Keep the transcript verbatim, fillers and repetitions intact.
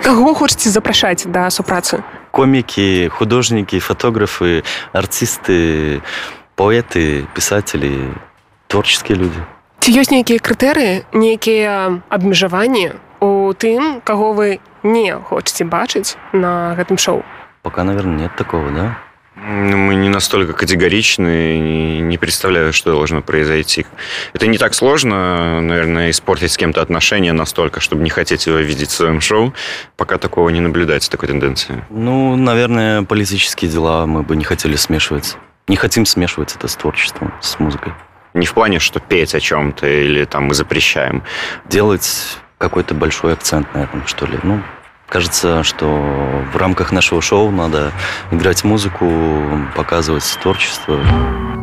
Каго хочаце запрашаць да супрацы? Комікі, художнікі, фатографы, артисты, поэты, писатели, творческие люди. Ці ёсць нейкія крытэрыі, нейкія абмежаванні у тым, каго вы не хочаце бачыць на гэтым шоу? Пока, наверное, нет такого, да? Мы не настолько категоричны, не представляю, что должно произойти. Это не так сложно, наверное, испортить с кем-то отношения настолько, чтобы не хотеть его видеть в своем шоу. Пока такого не наблюдается, такой тенденции. Ну, наверное, политические дела мы бы не хотели смешивать. Не хотим смешивать это с творчеством, с музыкой. Не в плане, что петь о чем-то или там мы запрещаем. Делать какой-то большой акцент на этом, что ли. Ну, кажется, что в рамках нашего шоу надо играть музыку, показывать творчество.